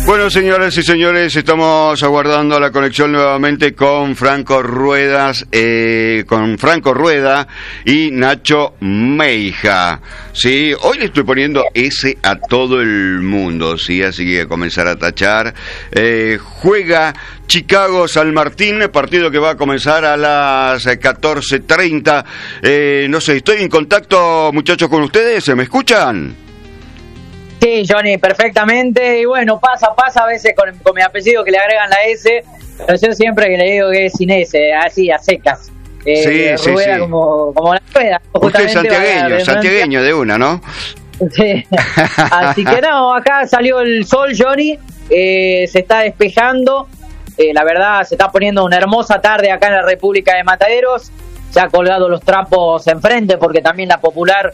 Bueno, señoras y señores, estamos aguardando la conexión nuevamente con Franco Rueda y Nacho Meija. Sí, hoy le estoy poniendo S a todo el mundo, sí, así que comenzar a tachar. Juega Chicago-San Martín, partido que va a comenzar a las 14:30. No sé, estoy en contacto, muchachos, con ustedes, ¿se me escuchan? Sí, Johnny, perfectamente. Y bueno, pasa a veces con mi apellido que le agregan la S, pero yo siempre que le digo que es sin S, así, a secas. Sí. Como la rueda. Usted es santiagueño de una, ¿no? Sí. Así que no, acá salió el sol, Johnny, se está despejando. La verdad, se está poniendo una hermosa tarde acá en la República de Mataderos. Se ha colgado los trapos enfrente porque también la popular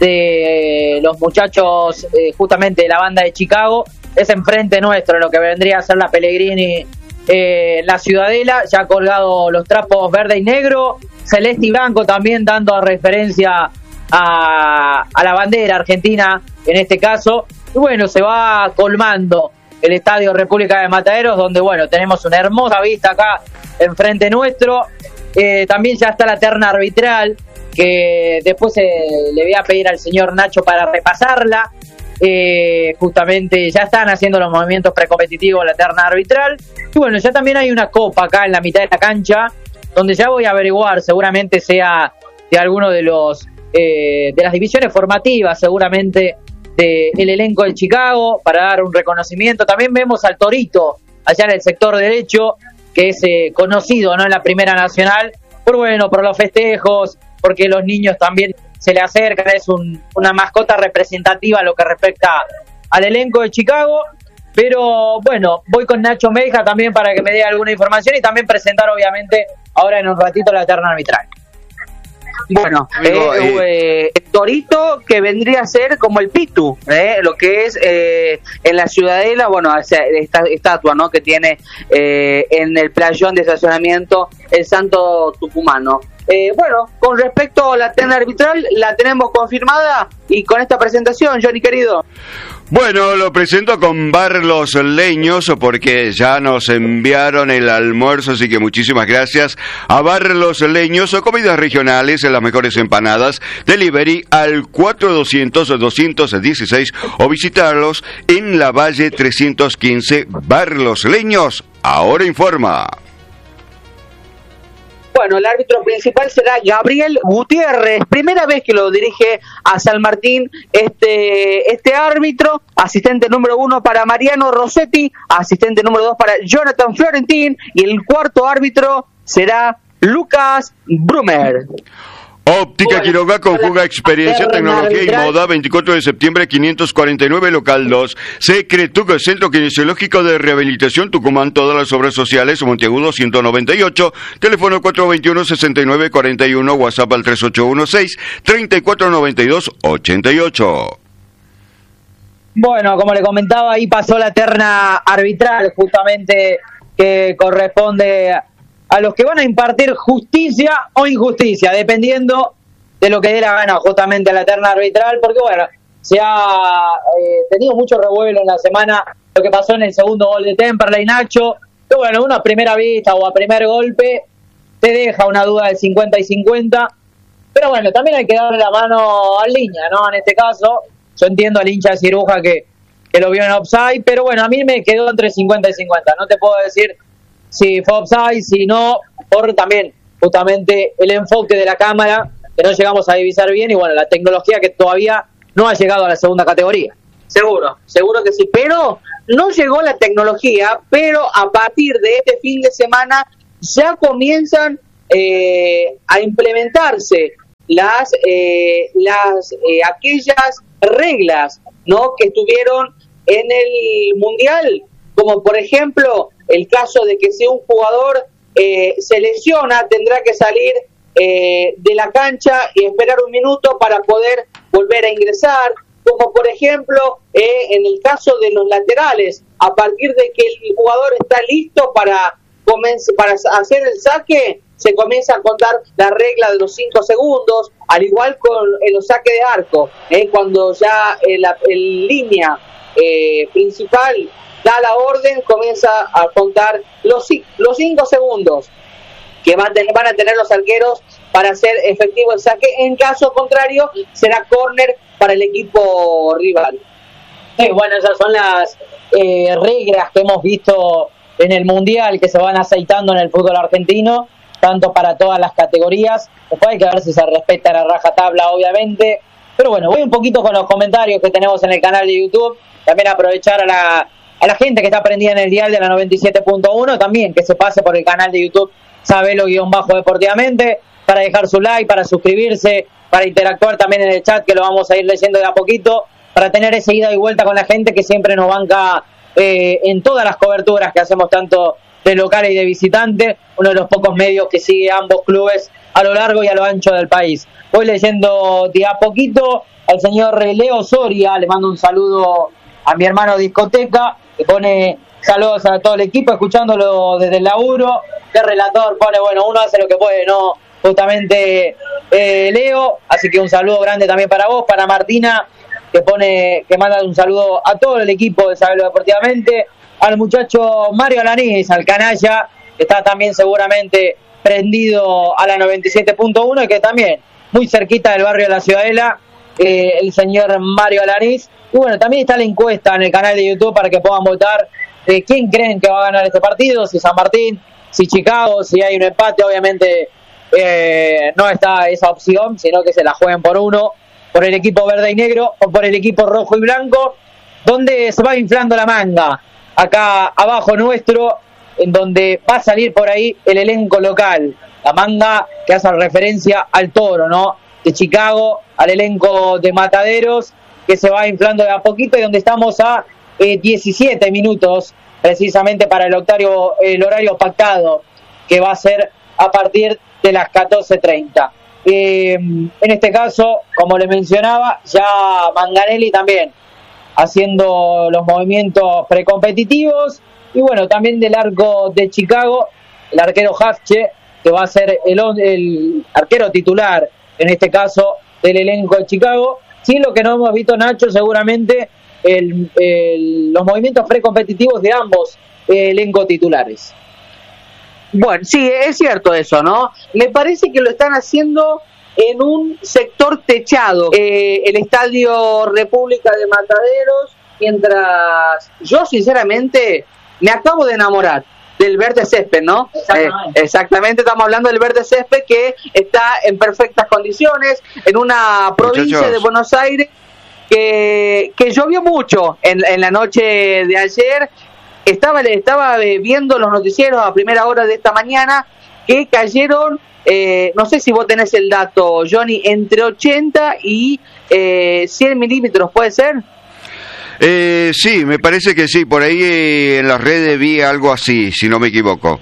de los muchachos justamente de la banda de Chicago es enfrente nuestro, lo que vendría a ser la Pellegrini, la Ciudadela. Ya ha colgado los trapos verde y negro, celeste y blanco, también dando referencia a la bandera argentina en este caso. Y bueno, se va colmando el Estadio República de Mataderos, donde bueno, tenemos una hermosa vista acá enfrente nuestro. También ya está la terna arbitral, que después le voy a pedir al señor Nacho para repasarla. Justamente ya están haciendo los movimientos precompetitivos la terna arbitral. Y bueno, ya también hay una copa acá en la mitad de la cancha, donde ya voy a averiguar, seguramente sea de alguno de los de las divisiones formativas, seguramente del elenco de Chicago, para dar un reconocimiento. También vemos al Torito allá en el sector derecho, que es conocido, ¿no?, en la Primera Nacional, por los festejos, porque los niños también se le acercan, es una mascota representativa a lo que respecta al elenco de Chicago. Pero bueno, voy con Nacho Meija también para que me dé alguna información y también presentar obviamente ahora en un ratito la terna arbitral. Bueno, el Torito, que vendría a ser como el Pitu, lo que es en la Ciudadela, bueno, esta estatua, ¿no?, que tiene en el playón de estacionamiento el Santo Tucumano. Bueno, con respecto a la terna arbitral, la tenemos confirmada y con esta presentación, Johnny querido. Bueno, lo presento con Bar Los Leños, porque ya nos enviaron el almuerzo, así que muchísimas gracias a Bar Los Leños, comidas regionales, las mejores empanadas, delivery al 4200-216 o visitarlos en la Valle 315. Bar Los Leños, ahora informa. Bueno, el árbitro principal será Gabriel Gutiérrez, primera vez que lo dirige a San Martín este árbitro. Asistente número 1 para Mariano Rossetti, asistente número 2 para Jonathan Florentín, y el cuarto árbitro será Lucas Brumer. Óptica Quiroga conjuga experiencia, tecnología y moda. 24 de septiembre 549, local 2. Secretuc, Centro Kinesiológico de Rehabilitación Tucumán. Todas las obras sociales, Monteagudo 198. Teléfono 421-6941. WhatsApp al 3816-3492-88. Bueno, como le comentaba, ahí pasó la terna arbitral, justamente que corresponde a los que van a impartir justicia o injusticia, dependiendo de lo que dé la gana justamente a la terna arbitral, porque bueno, se ha tenido mucho revuelo en la semana lo que pasó en el segundo gol de Temperley, Nacho, que bueno, uno a primera vista o a primer golpe te deja una duda de 50 y 50, pero bueno, también hay que darle la mano al Liña, ¿no? En este caso, yo entiendo al hincha de Ciruja que lo vio en offside, pero bueno, a mí me quedó entre 50 y 50, no te puedo decir si fue offside, si no, por también justamente el enfoque de la cámara, que no llegamos a divisar bien, y bueno, la tecnología que todavía no ha llegado a la segunda categoría. Seguro que sí, pero no llegó la tecnología, pero a partir de este fin de semana ya comienzan a implementarse aquellas reglas, ¿no?, que estuvieron en el Mundial, como por ejemplo el caso de que si un jugador se lesiona, tendrá que salir de la cancha y esperar un minuto para poder volver a ingresar, como por ejemplo en el caso de los laterales, a partir de que el jugador está listo para hacer el saque, se comienza a contar la regla de los 5 segundos, al igual con los saques de arco, cuando ya el línea principal da la orden, comienza a contar los 5 segundos que van a tener los arqueros para hacer efectivo el saque. En caso contrario, será córner para el equipo rival. Sí, bueno, esas son las reglas que hemos visto en el Mundial, que se van aceitando en el fútbol argentino, tanto para todas las categorías. Después hay que ver si se respeta la rajatabla, obviamente. Pero bueno, voy un poquito con los comentarios que tenemos en el canal de YouTube. También aprovechar a la gente que está prendida en el dial de la 97.1, también que se pase por el canal de YouTube Sabelo_deportivamente, para dejar su like, para suscribirse, para interactuar también en el chat, que lo vamos a ir leyendo de a poquito, para tener esa ida y vuelta con la gente que siempre nos banca en todas las coberturas que hacemos, tanto de locales y de visitantes, uno de los pocos medios que sigue ambos clubes a lo largo y a lo ancho del país. Voy leyendo de a poquito al señor Leo Soria, le mando un saludo a mi hermano Discoteca, que pone saludos a todo el equipo, escuchándolo desde el laburo. El relator pone, bueno, uno hace lo que puede, ¿no? Justamente Leo, así que un saludo grande también para vos, para Martina, que manda un saludo a todo el equipo de Sabelo Deportivamente, al muchacho Mario Alanís, al canalla, que está también seguramente prendido a la 97.1 y que también muy cerquita del barrio de la Ciudadela, el señor Mario Alanís. Y bueno, también está la encuesta en el canal de YouTube para que puedan votar de quién creen que va a ganar este partido, si San Martín, si Chicago, si hay un empate, obviamente no está esa opción, sino que se la jueguen por uno, por el equipo verde y negro o por el equipo rojo y blanco, donde se va inflando la manga, acá abajo nuestro, en donde va a salir por ahí el elenco local, la manga que hace referencia al Toro, ¿no? De Chicago, al elenco de Mataderos, que se va inflando de a poquito y donde estamos a 17 minutos precisamente para el horario pactado, que va a ser a partir de las 14:30. En este caso, como le mencionaba, ya Manganelli también haciendo los movimientos precompetitivos, y bueno, también del arco de Chicago, el arquero Hafche, que va a ser el arquero titular, en este caso, del elenco de Chicago. Sí, lo que no hemos visto, Nacho, seguramente los movimientos precompetitivos de ambos elenco titulares. Bueno, sí, es cierto eso, ¿no? Me parece que lo están haciendo en un sector techado, el Estadio República de Mataderos, mientras yo sinceramente me acabo de enamorar del verde césped, ¿no? Exactamente, estamos hablando del verde césped que está en perfectas condiciones, en una provincia de Buenos Aires que llovió mucho en la noche de ayer. Estaba viendo los noticieros a primera hora de esta mañana que cayeron, no sé si vos tenés el dato, Johnny, entre 80 y 100 milímetros, ¿puede ser? Sí, me parece que sí, por ahí en las redes vi algo así, si no me equivoco.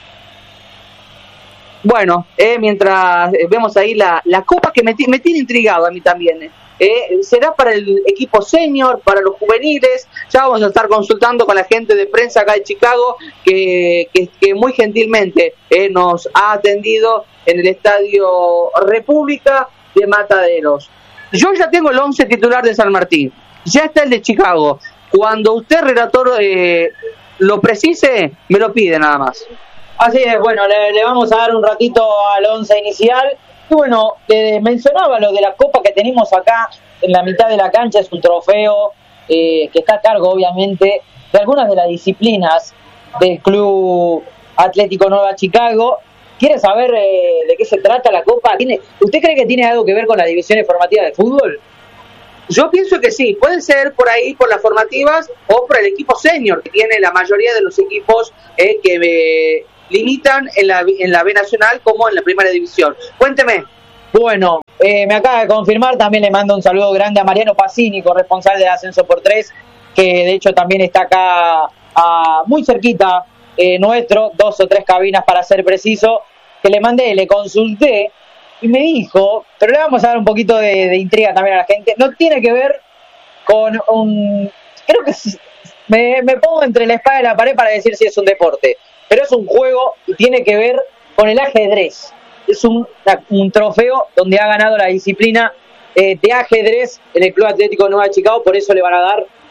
Bueno, mientras vemos ahí la copa que me tiene intrigado a mí también. Será para el equipo senior, para los juveniles. Ya vamos a estar consultando con la gente de prensa acá de Chicago, que muy gentilmente nos ha atendido en el Estadio República de Mataderos. Yo ya tengo el 11 titular de San Martín, ya está el de Chicago. Cuando usted, relator, lo precise, me lo pide nada más. Así es, bueno, le vamos a dar un ratito al 11 inicial. Y bueno, mencionaba lo de la copa que tenemos acá en la mitad de la cancha. Es un trofeo que está a cargo, obviamente, de algunas de las disciplinas del Club Atlético Nueva Chicago. ¿Quiere saber de qué se trata la copa? ¿Usted cree que tiene algo que ver con las divisiones formativas de fútbol? Yo pienso que sí, puede ser por ahí, por las formativas o por el equipo senior, que tiene la mayoría de los equipos que limitan en la B Nacional como en la primera división. Cuénteme. Bueno, me acaba de confirmar, también le mando un saludo grande a Mariano Pacini, corresponsal del Ascenso por 3, que de hecho también está acá muy cerquita nuestro, 2 o 3 cabinas para ser preciso, que le consulté y me dijo, pero le vamos a dar un poquito de intriga también a la gente, no tiene que ver con creo que me pongo entre la espada y la pared para decir si es un deporte, pero es un juego y tiene que ver con el ajedrez. Es un trofeo donde ha ganado la disciplina de ajedrez en el Club Atlético Nueva Chicago, por eso le van a dar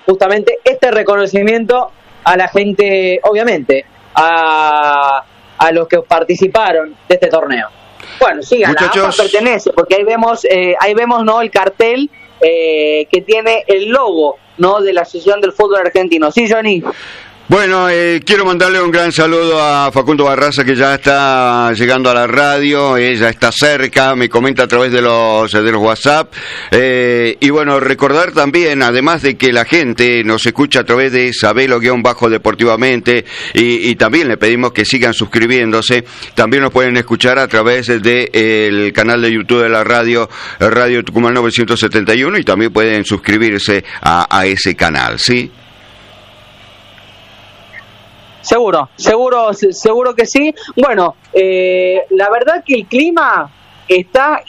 justamente este reconocimiento a la gente, obviamente, a los que participaron de este torneo. Bueno, sí, a Muchachos, la AFA pertenece, porque ahí vemos ¿no? el cartel que tiene el logo, ¿no? de la Asociación del Fútbol Argentino. Sí, Johnny. Bueno, quiero mandarle un gran saludo a Facundo Barraza, que ya está llegando a la radio, ella está cerca, me comenta a través de los WhatsApp, y bueno, recordar también, además de que la gente nos escucha a través de Sabelo-Deportivamente, y también le pedimos que sigan suscribiéndose, también nos pueden escuchar a través del canal de YouTube de la radio, Radio Tucumán 971, y también pueden suscribirse a ese canal, ¿sí? Seguro que sí. Bueno, la verdad que el clima está